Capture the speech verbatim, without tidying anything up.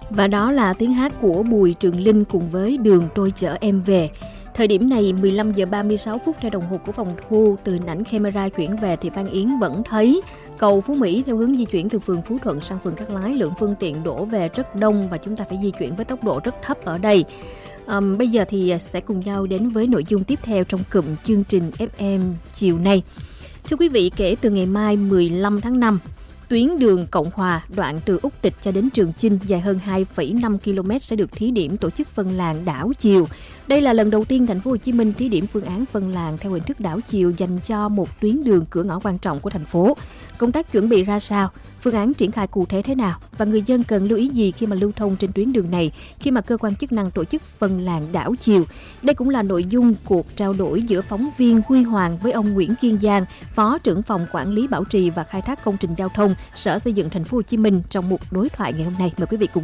Và đó là tiếng hát của Bùi Trường Linh cùng với Đường Tôi Chở Em Về. Thời điểm này mười lăm giờ ba mươi sáu phút theo đồng hồ của phòng thu, từ hình ảnh camera chuyển về thì Phan Yến vẫn thấy cầu Phú Mỹ theo hướng di chuyển từ phường Phú Thuận sang phường Cát Lái, lượng phương tiện đổ về rất đông và chúng ta phải di chuyển với tốc độ rất thấp ở đây. Um, bây giờ thì sẽ cùng nhau đến với nội dung tiếp theo trong cụm chương trình ép em chiều nay. Thưa quý vị, kể từ ngày mai mười lăm tháng năm, tuyến đường Cộng Hòa đoạn từ Úc Tịch cho đến Trường Chinh dài hơn hai phẩy năm ki lô mét sẽ được thí điểm tổ chức phân làn đảo chiều. Đây là lần đầu tiên thành phố Hồ Chí Minh thí điểm phương án phân làn theo hình thức đảo chiều dành cho một tuyến đường cửa ngõ quan trọng của thành phố. Công tác chuẩn bị ra sao? Phương án triển khai cụ thể thế nào? Và người dân cần lưu ý gì khi mà lưu thông trên tuyến đường này khi mà cơ quan chức năng tổ chức phân làn đảo chiều? Đây cũng là nội dung cuộc trao đổi giữa phóng viên Huy Hoàng với ông Nguyễn Kiên Giang, Phó trưởng phòng quản lý bảo trì và khai thác công trình giao thông, Sở Xây dựng thành phố Hồ Chí Minh trong một đối thoại ngày hôm nay. Mời quý vị cùng